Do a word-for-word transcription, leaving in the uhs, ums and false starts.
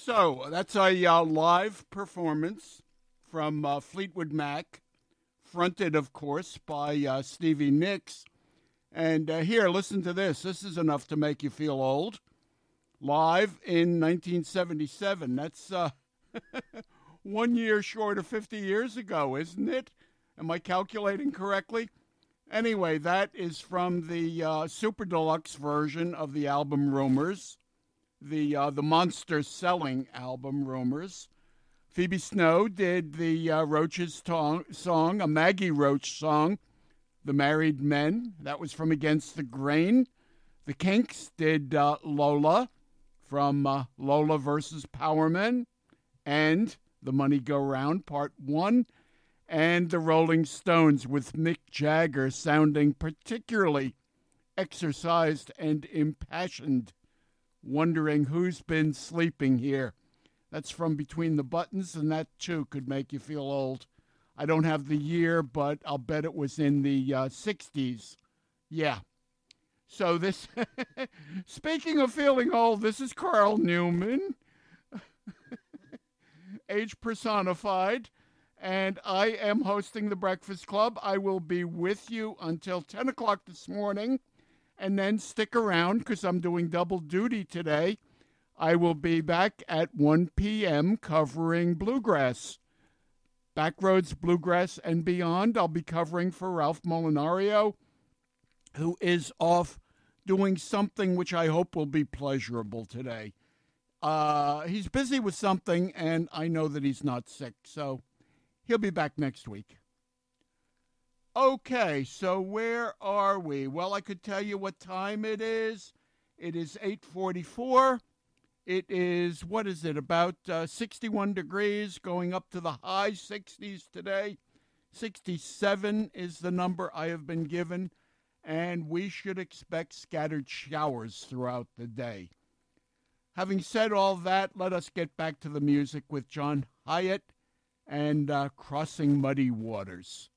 So that's a uh, live performance from uh, Fleetwood Mac, fronted, of course, by uh, Stevie Nicks. And uh, here, listen to this. This is enough to make you feel old. Live in nineteen seventy-seven. That's uh, one year short of fifty years ago, isn't it? Am I calculating correctly? Anyway, that is from the uh, Super Deluxe version of the album Rumors, the uh, the monster-selling album Rumors. Phoebe Snow did the uh, Roaches tong- song, a Maggie Roach song, The Married Men. That was from Against the Grain. The Kinks did uh, Lola from uh, Lola versus Powermen and The Money Go Round, Part one. And the Rolling Stones with Mick Jagger sounding particularly exercised and impassioned, wondering who's been sleeping here. That's from Between the Buttons, and that, too, could make you feel old. I don't have the year, but I'll bet it was in the uh, sixties. Yeah. So this, speaking of feeling old, this is Carl Newman, age personified, and I am hosting the Breakfast Club. I will be with you until ten o'clock this morning, and then stick around because I'm doing double duty today. I will be back at one p.m. covering Bluegrass. Backroads, Bluegrass, and beyond. I'll be covering for Ralph Molinario, who is off doing something which I hope will be pleasurable today. Uh, he's busy with something, and I know that he's not sick, so he'll be back next week. Okay, so where are we? Well, I could tell you what time it is. It is eight forty-four. It is, what is it, about uh, sixty-one degrees, going up to the high sixties today. sixty-seven is the number I have been given, and we should expect scattered showers throughout the day. Having said all that, let us get back to the music with John Hiatt and uh, Crossing Muddy Waters.